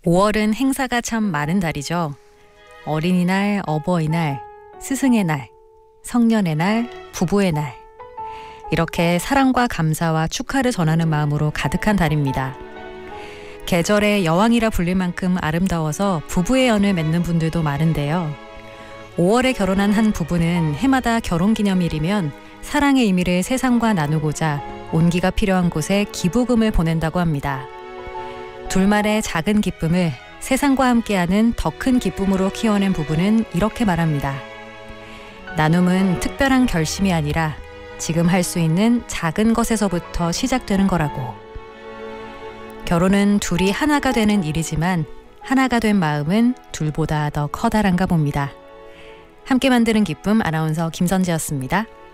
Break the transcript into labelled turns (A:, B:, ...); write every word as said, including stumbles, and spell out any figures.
A: 오월은 행사가 참 많은 달이죠. 어린이날, 어버이날, 스승의 날, 성년의 날, 부부의 날. 이렇게 사랑과 감사와 축하를 전하는 마음으로 가득한 달입니다. 계절의 여왕이라 불릴 만큼 아름다워서 부부의 연을 맺는 분들도 많은데요. 오월에 결혼한 한 부부는 해마다 결혼기념일이면 사랑의 의미를 세상과 나누고자 온기가 필요한 곳에 기부금을 보낸다고 합니다. 둘만의 작은 기쁨을 세상과 함께하는 더 큰 기쁨으로 키워낸 부부는 이렇게 말합니다. 나눔은 특별한 결심이 아니라 지금 할 수 있는 작은 것에서부터 시작되는 거라고. 결혼은 둘이 하나가 되는 일이지만 하나가 된 마음은 둘보다 더 커다란가 봅니다. 함께 만드는 기쁨, 아나운서 김선지였습니다.